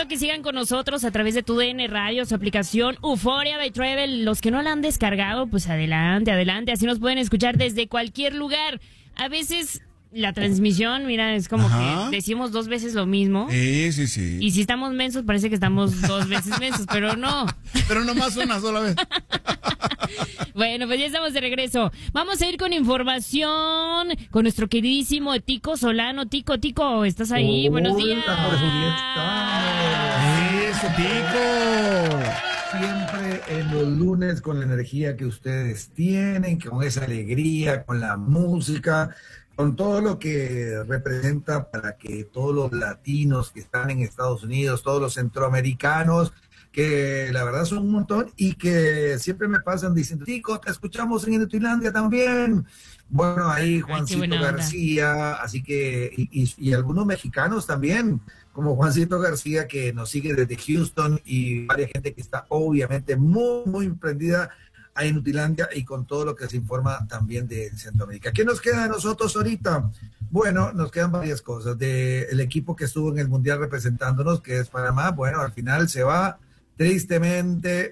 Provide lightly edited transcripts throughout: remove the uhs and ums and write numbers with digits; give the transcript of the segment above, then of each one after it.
invito a que sigan con nosotros a través de TUDN Radio, su aplicación Euforia by Travel. Los que no la han descargado, pues adelante, adelante. Así nos pueden escuchar desde cualquier lugar. A veces la transmisión, mira, es como que decimos 2 veces lo mismo. Sí. Y si estamos mensos, parece que estamos 2 veces mensos, pero no. Pero nomás una sola vez. Bueno, pues ya estamos de regreso. Vamos a ir con información con nuestro queridísimo Tico Solano. Tico, ¿estás ahí? Buenos días. Eso, Tico. Siempre en los lunes con la energía que ustedes tienen, con esa alegría, con la música, con todo lo que representa para que todos los latinos que están en Estados Unidos, todos los centroamericanos, que la verdad son un montón y que siempre me pasan diciendo, Tico, te escuchamos en Inutilandia también. Bueno, ahí Juancito García, así que, y algunos mexicanos también, como Juancito García, que nos sigue desde Houston, y varias gente que está obviamente muy emprendida a Inutilandia y con todo lo que se informa también de Centroamérica. ¿Qué nos queda de nosotros ahorita? Bueno, nos quedan varias cosas. Del equipo que estuvo en el Mundial representándonos, que es Panamá, bueno, al final se va tristemente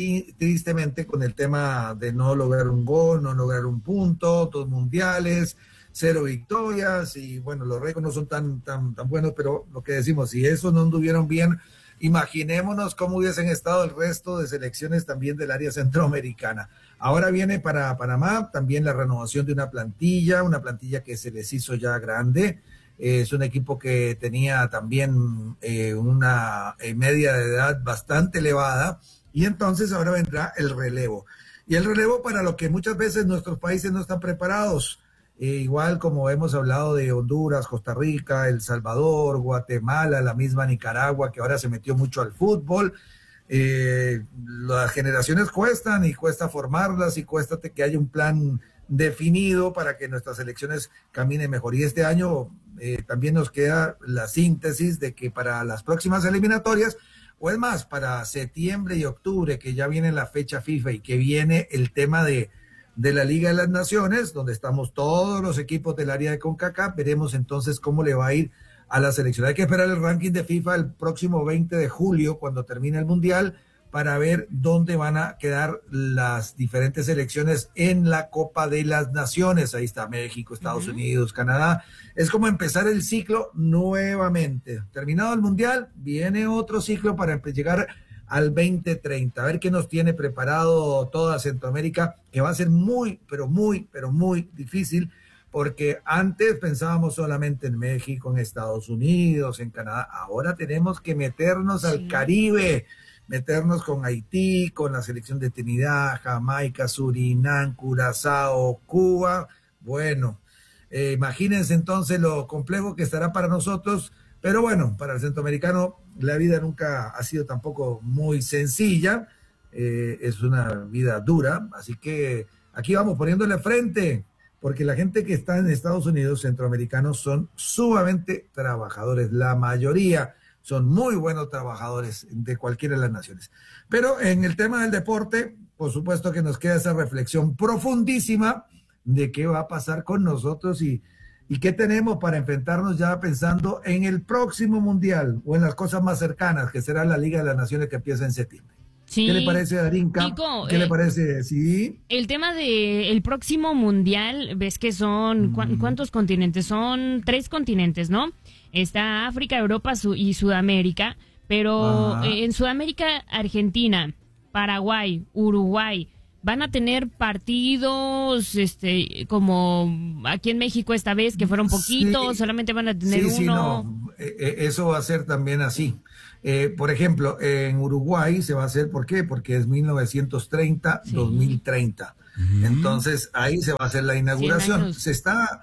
con el tema de no lograr un gol, no lograr un punto, 2 mundiales, 0 victorias, y bueno, los récords no son tan buenos, pero lo que decimos, si eso no anduvieron bien, imaginémonos cómo hubiesen estado el resto de selecciones también del área centroamericana. Ahora viene para Panamá también la renovación de una plantilla que se les hizo ya grande. Es un equipo que tenía también una media de edad bastante elevada, y entonces ahora vendrá el relevo. Y el relevo para lo que muchas veces nuestros países no están preparados. Igual como hemos hablado de Honduras, Costa Rica, El Salvador, Guatemala, la misma Nicaragua, que ahora se metió mucho al fútbol. Las generaciones cuestan y cuesta formarlas y cuesta que haya un plan definido para que nuestras elecciones caminen mejor. Y este año también nos queda la síntesis de que para las próximas eliminatorias, o es más, para septiembre y octubre, que ya viene la fecha FIFA y que viene el tema de la Liga de las Naciones, donde estamos todos los equipos del área de CONCACAF, veremos entonces cómo le va a ir a la selección. Hay que esperar el ranking de FIFA el próximo 20 de julio, cuando termine el Mundial, para ver dónde van a quedar las diferentes selecciones en la Copa de las Naciones. Ahí está México, Estados Unidos, Canadá. Es como empezar el ciclo nuevamente. Terminado el Mundial, viene otro ciclo para llegar al 2030. A ver qué nos tiene preparado toda Centroamérica, que va a ser muy difícil, porque antes pensábamos solamente en México, en Estados Unidos, en Canadá. Ahora tenemos que meternos al Caribe, meternos con Haití, con la selección de Trinidad, Jamaica, Surinam, Curazao, Cuba. Bueno, imagínense entonces lo complejo que estará para nosotros, pero bueno, para el centroamericano la vida nunca ha sido tampoco muy sencilla, es una vida dura, así que aquí vamos poniéndole frente, porque la gente que está en Estados Unidos, centroamericanos, son sumamente trabajadores, la mayoría son muy buenos trabajadores de cualquiera de las naciones. Pero en el tema del deporte, por supuesto que nos queda esa reflexión profundísima de qué va a pasar con nosotros y qué tenemos para enfrentarnos ya pensando en el próximo Mundial o en las cosas más cercanas, que será la Liga de las Naciones que empieza en septiembre. Sí. ¿Qué le parece, Darinka? Chico, ¿qué le parece? Sí. El tema del próximo Mundial, ves que son, ¿cuántos continentes? Son 3 continentes, ¿no? Está África, Europa y Sudamérica, pero en Sudamérica, Argentina, Paraguay, Uruguay, van a tener partidos, como aquí en México esta vez, que fueron poquitos, solamente van a tener uno. No. Eso va a ser también así. Por ejemplo, en Uruguay se va a hacer, ¿por qué? Porque es 1930-2030. Entonces ahí se va a hacer la inauguración. Se está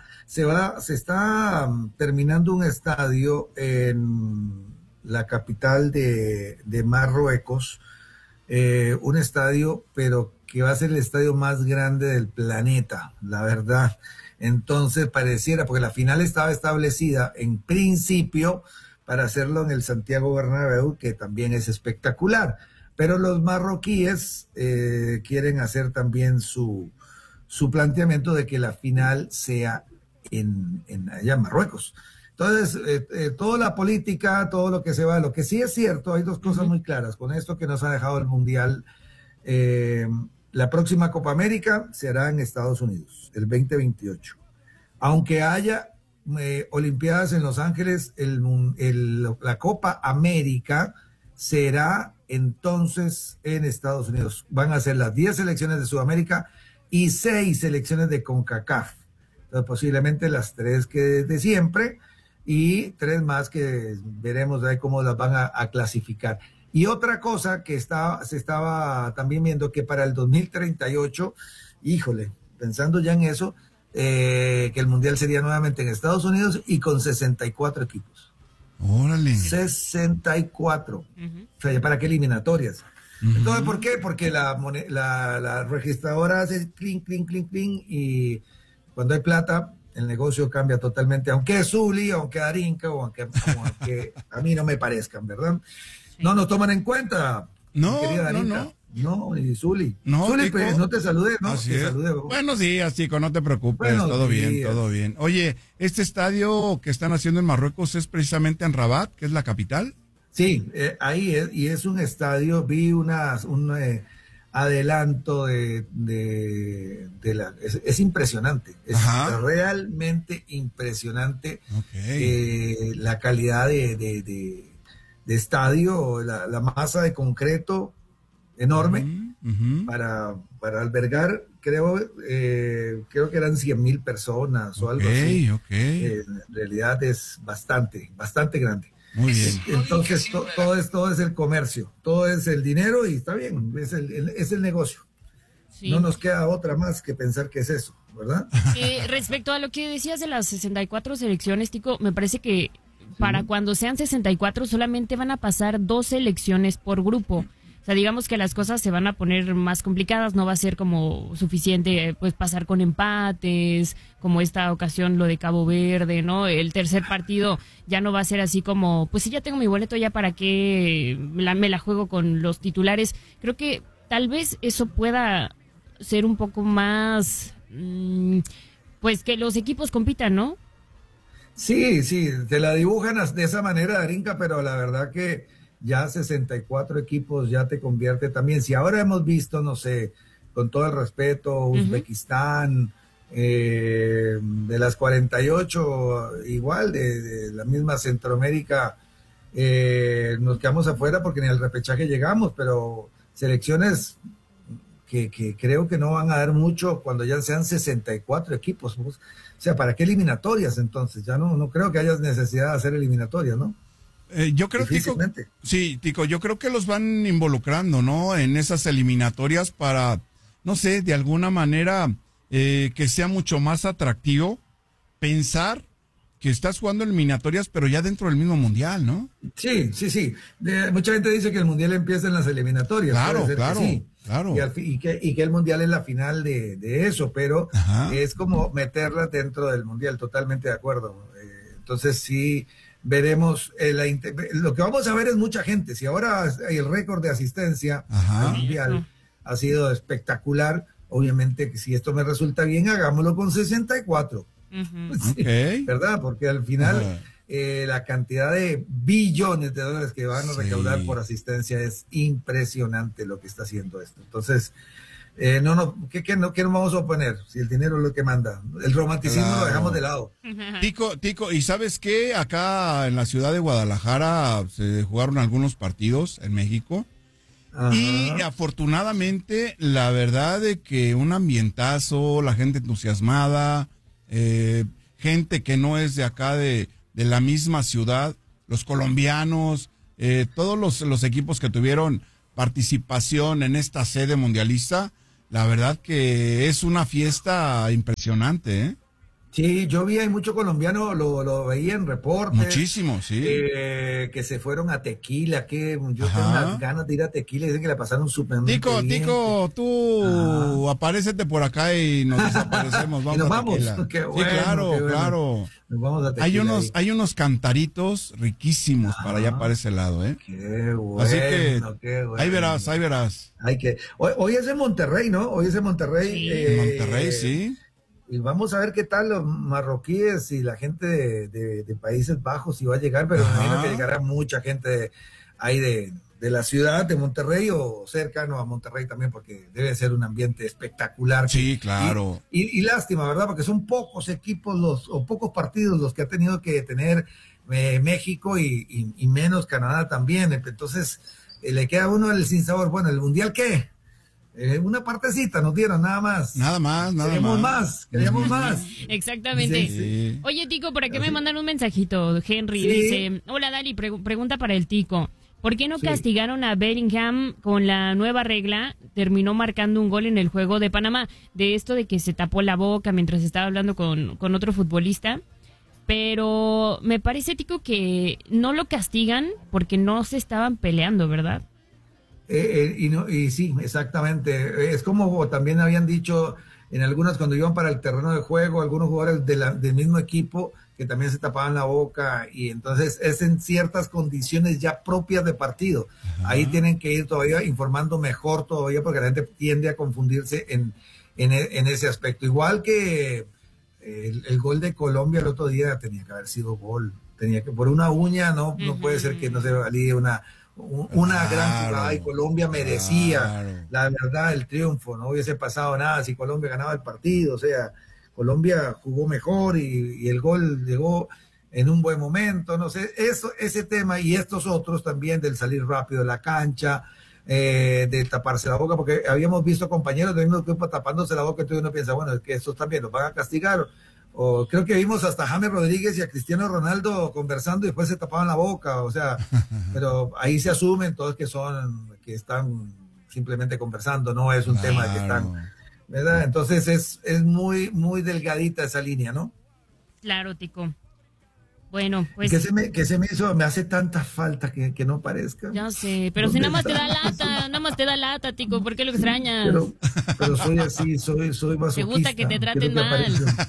terminando un estadio en la capital de Marruecos, un estadio, pero que va a ser el estadio más grande del planeta, la verdad. Entonces pareciera, porque la final estaba establecida en principio para hacerlo en el Santiago Bernabéu, que también es espectacular, pero los marroquíes quieren hacer también su planteamiento de que la final sea allá en Marruecos. Entonces, toda la política, todo lo que se va, lo que sí es cierto, hay dos cosas muy claras con esto que nos ha dejado el Mundial. La próxima Copa América será en Estados Unidos, el 2028. Aunque haya Olimpiadas en Los Ángeles, la Copa América será entonces en Estados Unidos. Van a ser las 10 selecciones de Sudamérica y 6 selecciones de CONCACAF. Entonces, posiblemente las 3 que de siempre y 3 más que veremos ahí cómo las van a clasificar. Y otra cosa que se estaba también viendo, que para el 2038, híjole, pensando ya en eso, que el Mundial sería nuevamente en Estados Unidos y con 64 equipos. Órale. 64. O sea, ¿ya para qué eliminatorias? Entonces, ¿por qué? Porque la registradora hace clink, clink, clink, clink, y cuando hay plata, el negocio cambia totalmente, aunque es Zuli, aunque Arinca, o aunque a mí no me parezcan, ¿verdad? Sí. No nos toman en cuenta, no, querida Arinca. No, y Zuli. No, Zuli, pues, no te saludé, ¿no? Así te es. saludé. Buenos días, chico, no te preocupes, todo bien, todo bien. Oye, ¿este estadio que están haciendo en Marruecos es precisamente en Rabat, que es la capital? Sí, ahí es, y es un estadio, vi un adelanto es impresionante, es realmente impresionante. La calidad de estadio, la masa de concreto enorme para albergar, creo que eran 100,000 personas o algo así. En realidad es bastante grande. Muy bien. Entonces todo es el comercio, todo es el dinero y está bien, es el negocio. Sí. No nos queda otra más que pensar que es eso, ¿verdad? Respecto a lo que decías de las 64 selecciones, Tico, me parece que para cuando sean 64 solamente van a pasar 2 selecciones por grupo. O sea, digamos que las cosas se van a poner más complicadas, no va a ser como suficiente pues pasar con empates, como esta ocasión lo de Cabo Verde, ¿no? El tercer partido ya no va a ser así como, pues si ya tengo mi boleto, ya para qué me la juego con los titulares. Creo que tal vez eso pueda ser un poco más, pues que los equipos compitan, ¿no? Sí, te la dibujan de esa manera, Darinka, pero la verdad que ya 64 equipos ya te convierte también. Si ahora hemos visto, no sé, con todo el respeto, Uzbekistán, de las 48, igual, de la misma Centroamérica, nos quedamos afuera porque ni al repechaje llegamos, pero selecciones que creo que no van a dar mucho cuando ya sean 64 equipos. O sea, ¿para qué eliminatorias entonces? Ya no creo que haya necesidad de hacer eliminatorias, ¿no? Yo creo, Tico, yo creo que los van involucrando, ¿no? En esas eliminatorias para, no sé, de alguna manera que sea mucho más atractivo pensar que estás jugando eliminatorias, pero ya dentro del mismo mundial, ¿no? Sí. Mucha gente dice que el mundial empieza en las eliminatorias. Claro. Y que el mundial es la final de eso, pero es como meterla dentro del mundial, totalmente de acuerdo. Entonces sí. Veremos, lo que vamos a ver es mucha gente. Si ahora el récord de asistencia al mundial ha sido espectacular, obviamente que si esto me resulta bien, hagámoslo con 64. Sí, ¿verdad? Porque al final la cantidad de billones de dólares que van a recaudar por asistencia es impresionante lo que está haciendo esto. Entonces, ¿qué nos vamos a oponer? Si el dinero es lo que manda. El romanticismo lo dejamos de lado. Tico, ¿y sabes qué? Acá en la ciudad de Guadalajara se jugaron algunos partidos en México. Y afortunadamente, la verdad de que un ambientazo, la gente entusiasmada, gente que no es de acá de la misma ciudad, los colombianos, todos los equipos que tuvieron participación en esta sede mundialista, la verdad que es una fiesta impresionante, ¿eh? Sí, yo vi, hay mucho colombiano, lo veía en reportes. Muchísimo, sí. Que se fueron a Tequila, que yo tengo unas ganas de ir a Tequila y dicen que la pasaron súper bien. Tico, tú aparécete por acá y nos desaparecemos, vamos nos a vamos. Tequila. Qué bueno, sí, claro. Nos vamos a Tequila. Hay unos cantaritos riquísimos para allá, para ese lado, ¿eh? Qué bueno. Así que ahí verás. Hoy es en Monterrey, ¿no? Hoy es en Monterrey. Sí. En Monterrey, sí. Y vamos a ver qué tal los marroquíes y la gente de Países Bajos si va a llegar, pero me imagino que llegará mucha gente ahí de la ciudad de Monterrey o cercano a Monterrey también, porque debe ser un ambiente espectacular. Sí, claro. Y lástima, ¿verdad? Porque son pocos equipos o pocos partidos los que ha tenido que tener México y menos Canadá también. Entonces, le queda a uno el sinsabor. Bueno, ¿el Mundial qué? Una partecita nos dieron, nada más. Nada más. Queríamos más. Exactamente. Sí. Oye, Tico, por aquí me mandan un mensajito. Henry dice, hola, Dali, pregunta para el Tico. ¿Por qué no castigaron a Bellingham con la nueva regla? Terminó marcando un gol en el juego de Panamá. De esto de que se tapó la boca mientras estaba hablando con otro futbolista. Pero me parece, Tico, que no lo castigan porque no se estaban peleando, ¿verdad? Y sí, exactamente. Es como también habían dicho en algunas cuando iban para el terreno de juego, algunos jugadores del mismo equipo que también se tapaban la boca, y entonces es en ciertas condiciones ya propias de partido. Ajá. Ahí tienen que ir todavía informando mejor todavía, porque la gente tiende a confundirse en ese aspecto. Igual que el gol de Colombia el otro día tenía que haber sido gol. Tenía que, por una uña, no puede ser que no se valide una gran jugada, y Colombia merecía, la verdad, el triunfo. No hubiese pasado nada si Colombia ganaba el partido. O sea, Colombia jugó mejor y el gol llegó en un buen momento. No sé, ese tema y estos otros también del salir rápido de la cancha, de taparse la boca, porque habíamos visto compañeros del mismo equipo tapándose la boca, entonces uno piensa, bueno, es que estos también los van a castigar. O creo que vimos hasta a James Rodríguez y a Cristiano Ronaldo conversando y después se tapaban la boca, o sea, pero ahí se asumen todos que están simplemente conversando, no es un tema de que están, ¿verdad? Entonces es muy, muy delgadita esa línea, ¿no? Claro, Tico. Bueno, pues... Que se me hizo, me hace tanta falta que no parezca. Ya sé, pero si nada más te da lata, Tico, ¿por qué lo extrañas? Pero soy así, soy masoquista. Te gusta que te traten mal.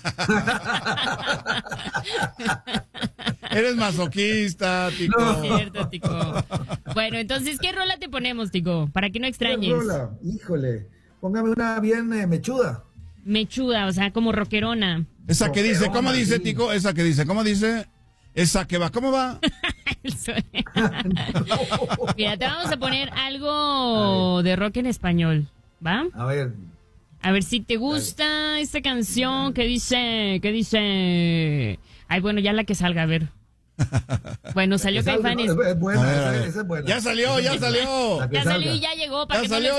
Eres masoquista, Tico. No es cierto, Tico. Bueno, entonces, ¿qué rola te ponemos, Tico? Para que no extrañes. ¿Qué rola? Híjole, póngame una bien mechuda. Mechuda, o sea, como rockerona. Esa que dice, ¿cómo dice, Tico? Esa que dice, ¿cómo dice? Esa que va, ¿cómo va? Mira, te vamos a poner algo de rock en español, ¿va? A ver si te gusta esta canción que dice... Ay, bueno, ya la que salga, a ver. Bueno, salió Caifanes. Es buena, esa es buena. Ya salió. Ya salió y ya llegó. Ya salió.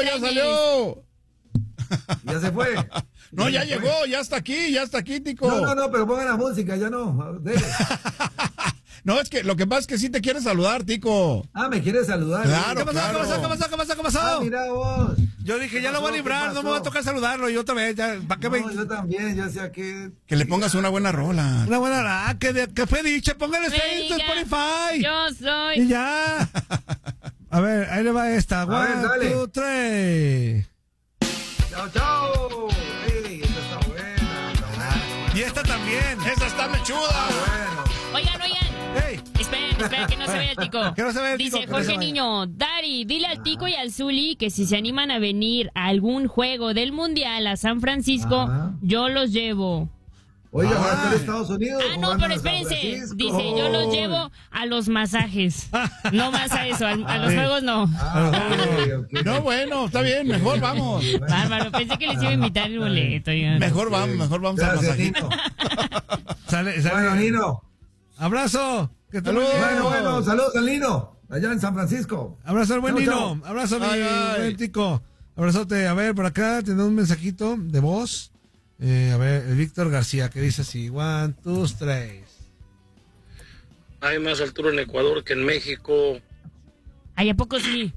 Ya se fue. No, ya llegó, ya está aquí, Tico. No, pero pongan la música, ya no. No, es que lo que pasa es que sí te quiere saludar, Tico. Ah, me quiere saludar. Claro, ¿Qué pasó? Ah, mira vos. Yo dije, ya lo voy a librar, no me va a tocar saludarlo. Y otra vez, ya, ¿para qué yo también, ya sea que... Que le pongas una buena rola. Una buena rola, que fue dicha, póngale en Spotify. Yo soy. Y ya. A ver, ahí le va esta. 1, 2, 3. Chao. Ey, esta está buena. Y esta también. Esa está mechuda. Oigan. Hey. Espera, que no se vaya el Tico. Que no se vaya el Dice Tico, Jorge Niño, Dari, dile al Tico y al Zuli que si se animan a venir a algún juego del Mundial a San Francisco, yo los llevo. Oiga, ¿van a estar en Estados Unidos? No, pero espérense. Dice, yo los llevo a los masajes. No más a eso, a los juegos no. Okay. No, bueno, está bien, mejor vamos. Bárbaro, pensé que les iba a invitar el boleto. Mejor vamos al masajito. Sale. Bueno, Nino. Abrazo. Bueno, saludos al Nino, allá en San Francisco. Abrazo al buen Nino. Abrazo a mi buen Tico. Abrazote. A ver, por acá tenemos un mensajito de voz. A ver, el Víctor García, que dice así: 1, 2, 3. Hay más altura en Ecuador que en México. ¿Ay, a poco sí?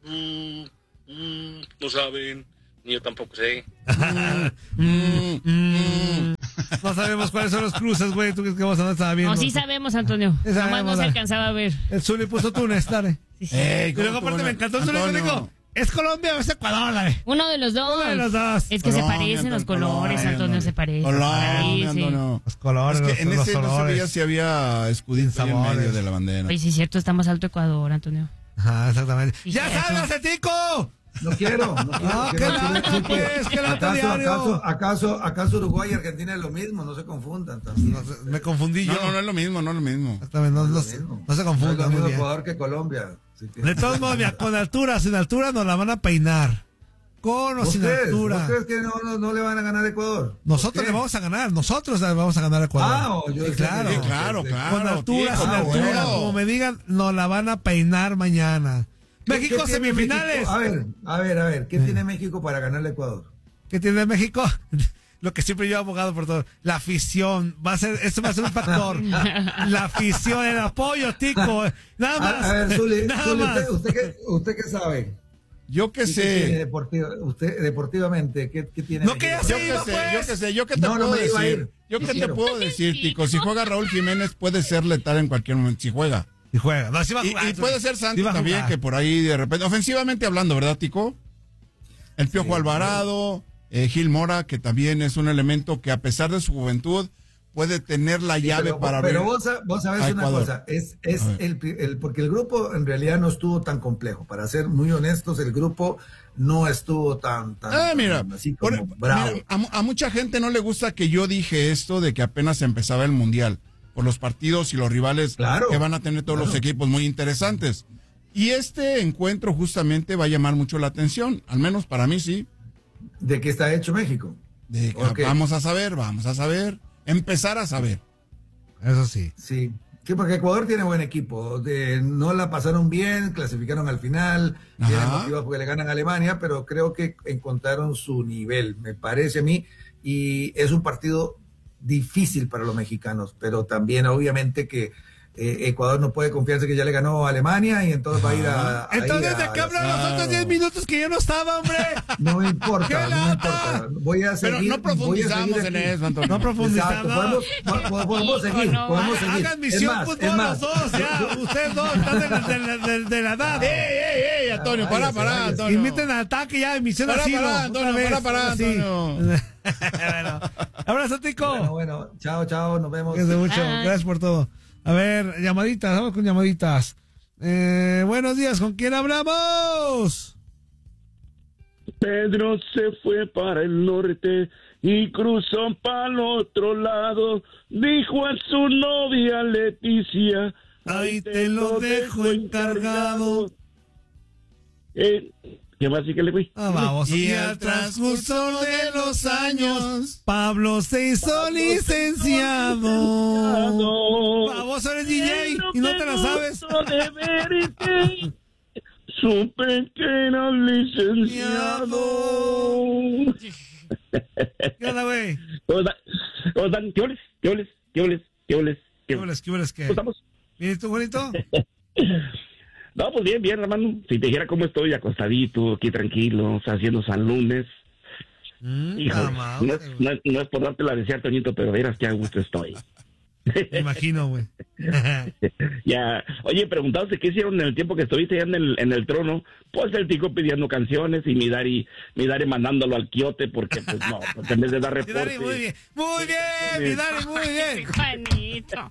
No saben, ni yo tampoco sé. No sabemos cuáles son los cruces, güey. ¿Tú crees que vamos a estar viendo? No, sí sabemos, Antonio. Nomás no se alcanzaba a ver. El Zuli puso Túnez, dale. Sí. Y luego aparte me encantó el Zuli que dijo: ¿es Colombia o es Ecuador, dale? Uno de los dos. Es que Colombia, se parecen los colores, Antonio, se parecen. Colombia, Antonio. Los colores, es que en ese no se veía si había escudito en medio de la bandera. Oye, sí es cierto, está más alto Ecuador, Antonio. Ajá, exactamente. Sí, ¡ya sálgase, Tico! No quiero. ¿Acaso Uruguay y Argentina es lo mismo? No se confundan también. No, me confundí yo. No es lo mismo, no es lo mismo. Exactamente, no se confundan. No es lo mismo Ecuador que Colombia. De todos modos, mira, con altura, sin altura nos la van a peinar. Con o sin altura. ¿Vos crees que no le van a ganar a Ecuador? Nosotros le vamos a ganar, nosotros le vamos a ganar a Ecuador. Claro. Con altura, sin altura, como me digan, nos la van a peinar mañana. México semifinales. México? A ver, ¿qué tiene México para ganarle a Ecuador? ¿Qué tiene México? Lo que siempre yo he abogado por todo, la afición, esto va a ser un factor. La afición, el apoyo, Tico, nada más. A ver, Zuli, ¿usted qué sabe? Yo qué sé. ¿Qué tiene usted deportivamente, ¿qué tiene? No, que ya Yo qué sé, yo qué te puedo decir. Yo qué te puedo decir, Tico, si juega Raúl Jiménez puede ser letal en cualquier momento, si juega. Y juega. No, sí va a jugar, y puede ser Santos también, que por ahí de repente, ofensivamente hablando, ¿verdad, Tico? El Piojo Alvarado, Gil Mora, que también es un elemento que a pesar de su juventud puede tener la llave para ver. Pero vos sabés una cosa, porque el grupo en realidad no estuvo tan complejo. Para ser muy honestos, el grupo no estuvo tan así como bravo. Mira, a mucha gente no le gusta que yo dije esto de que apenas empezaba el Mundial, por los partidos y los rivales que van a tener todos los equipos muy interesantes. Y este encuentro justamente va a llamar mucho la atención, al menos para mí sí. ¿De qué está hecho México? Vamos a saber, empezar a saber. Eso sí. Sí, porque Ecuador tiene buen equipo. No la pasaron bien, clasificaron al final, vienen motivados porque le ganan a Alemania, pero creo que encontraron su nivel, me parece a mí, y es un partido difícil para los mexicanos, pero también obviamente que Ecuador no puede confiarse que ya le ganó a Alemania y entonces va a ir a... Entonces, ¿de qué hablan los otros 10 minutos que yo no estaba, hombre? No me importa. Voy a seguir. Pero no profundizamos en eso, Antonio. No profundizamos. Podemos seguir. Hagan misión fútbol los dos, ya. Ustedes dos están de la edad. ¡Ey, Antonio! Para, Antonio. Inviten al ataque ya, misión asilo. Para, Antonio. Bueno, abrazo, Tico. Bueno, chao, nos vemos. Cuídense mucho, gracias por todo. A ver, llamaditas, vamos con llamaditas. Buenos días, ¿con quién hablamos? Pedro se fue para el norte y cruzó para el otro lado. Dijo a su novia Leticia: ahí te lo dejo encargado. ¿Qué más sí que le fui? Vamos. Y al transcurso de los años, Pablo se hizo licenciado. Vamos, eres DJ y no te la sabes. De verte, supe que eras licenciado. ¿Qué onda, güey? ¿Cómo están? ¿Qué oles? ¿Qué estamos? ¿Vienes tú, Juanito? No, pues bien, hermano. Si te dijera cómo estoy, acostadito, aquí tranquilo, haciendo San Lunes. Híjole, no es por darte la desear, Toñito, pero verás que a gusto estoy. Me imagino, güey. Ya, oye, preguntaste qué hicieron en el tiempo que estuviste ya en el trono. Pues el Tico pidiendo canciones y mi Dari mandándolo al quiote porque, pues no, pues en vez de dar reporte. Muy bien, mi Dari, muy bien. Juanito.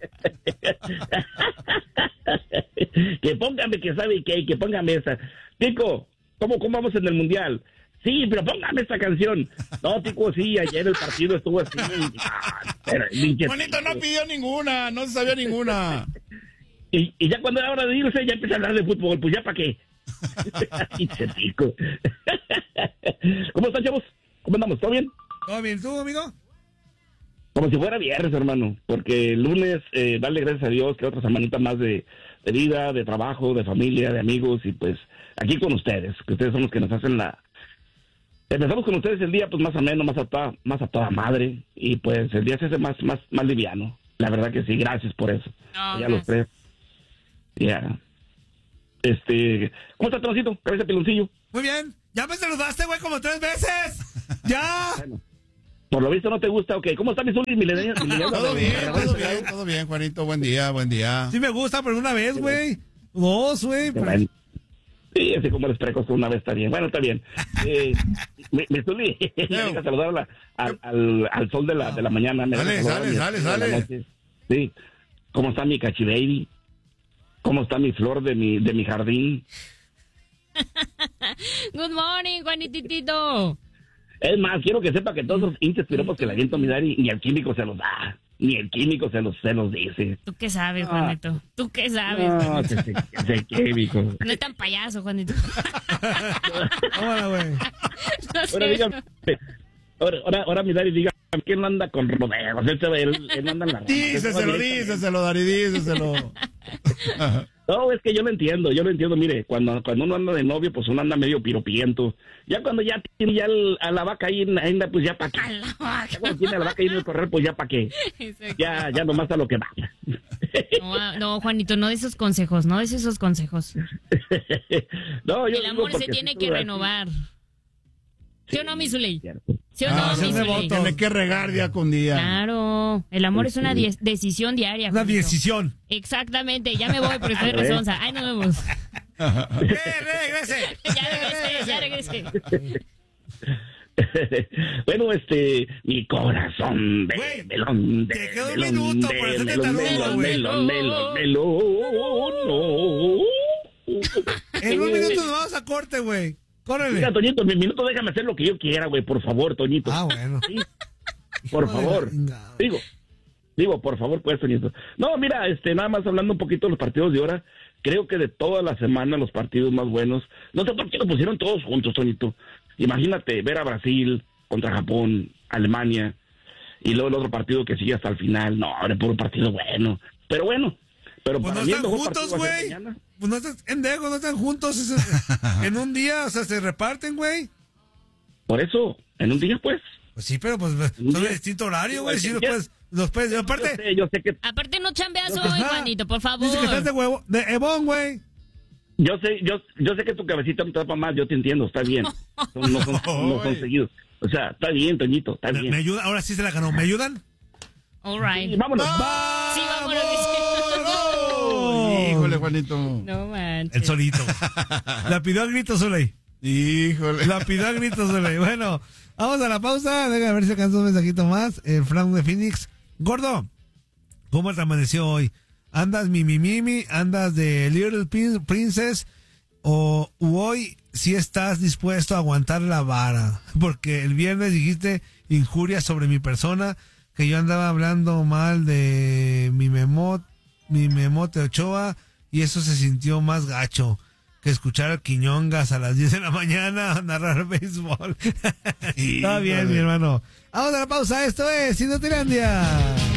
Que póngame que sabe que póngame esa. Tico, ¿cómo vamos en el Mundial? Sí, pero póngame esta canción. No, Tico, sí, ayer el partido estuvo así. Juanito no pidió ninguna, no se sabía ninguna. Y ya cuando era hora de irse, ya empecé a hablar de fútbol, pues ya para qué. Tico. ¿Cómo están, chavos? ¿Cómo andamos? ¿Todo bien? ¿Todo bien? ¿Tú, amigo? Como si fuera viernes, hermano, porque el lunes, darle gracias a Dios que otra semanita más de vida, de trabajo, de familia, de amigos, y pues aquí con ustedes, que ustedes son los que nos hacen Empezamos con ustedes el día pues más ameno, más a toda madre, y pues el día se hace más liviano. La verdad que sí, gracias por eso. No, ya los tres. Ya. ¿Cómo está, Tonosito? Cabeza piloncillo. Muy bien. Ya me saludaste, güey, como 3 veces. ¡Ya! Bueno, por lo visto no te gusta, ok. ¿Cómo está mi Zuli? Todo bien, Juanito, buen día. Sí me gusta, pero una vez, güey. 2, güey. Bueno. Sí, así como les precoz una vez está bien. Bueno, está bien. Me Zuli, venga a saludar al sol de la mañana. Sale. Sí. ¿Cómo está mi Cachi Baby? ¿Cómo está mi flor de mi jardín? Good morning, Juanititito. Es más, quiero que sepa que todos los hinchas piropos que le aviento a mi Dari, ni el químico se los da. Ni el químico se los dice. ¿Tú qué sabes, Juanito? ¿Tú qué sabes? No, ese químico. No es tan payaso, Juanito. Hola, güey. No sé. Ahora dígame, ahora mi Dari, diga, ¿quién no anda con rodeos? Él no anda en la... Díceselo, Dari, díceselo. No, es que yo lo entiendo, mire, cuando uno anda de novio, pues uno anda medio piropiento. Ya cuando ya tiene ya a la vaca ahí, pues ya para qué. Ya cuando tiene a la vaca ahí en el corral, pues ya para qué. Ya nomás a lo que vaya. No, Juanito, no de esos consejos, no de esos consejos. No, el amor se tiene que renovar. ¿Sí o no, mi Zuley? ¿Sí o no, mi Zuley? Tiene que regar día con día. Claro, el amor es una decisión diaria. Una Juanito. decisión. Exactamente, ya me voy porque estoy resonsa. Ay, nos vemos. ¡Regrese! Ya regresé. Bueno, mi corazón de Güey, melón. te quedó un minuto por hacerte tarugo, güey. Melón. En un minuto nos vamos a corte, güey. Córrele. Mira, Toñito, en mi minuto déjame hacer lo que yo quiera, güey, por favor, Toñito. Ah, bueno. Sí, por favor. Digo, por favor, pues, Toñito. No, mira, nada más hablando un poquito de los partidos de ahora, creo que de toda la semana los partidos más buenos, no sé por qué lo pusieron todos juntos, Toñito. Imagínate ver a Brasil contra Japón, Alemania, y luego el otro partido que sigue hasta el final. No, ahora puro partido bueno. Pero pues para no mí están juntos, güey. Pues no están, no están juntos. En un día, o sea, se reparten, güey. Por eso, en un día, pues. Pues sí, pero pues son de distinto horario, güey. Sí, los puedes, aparte. Yo sé que. Aparte no chambeas hoy, Juanito, por favor. Dice que estás de Ebón, güey. Yo sé que tu cabecita no te da para más, yo te entiendo, está bien. No son seguidos. O sea, está bien, Toñito, está bien. ¿Me ayuda? Ahora sí se la ganó. ¿Me ayudan? All right. Sí, vámonos. Sí, vámonos. Híjole, Juanito. No manches. El solito. La pidió a gritos, Zuley. Híjole. La pidió a gritos, Zuley. Bueno, vamos a la pausa. Déjame ver si alcanzó un mensajito más. El Frank de Phoenix. Gordo, ¿cómo te amaneció hoy? ¿Andas mimi? ¿Andas de Little Princess? ¿O hoy sí estás dispuesto a aguantar la vara? Porque el viernes dijiste injurias sobre mi persona, que yo andaba hablando mal de mi Memote Ochoa, y eso se sintió más gacho que escuchar a Quiñongas a las 10 de la mañana a narrar béisbol. Está bien, mi hermano. Vamos a la pausa. Esto es Inutilandia.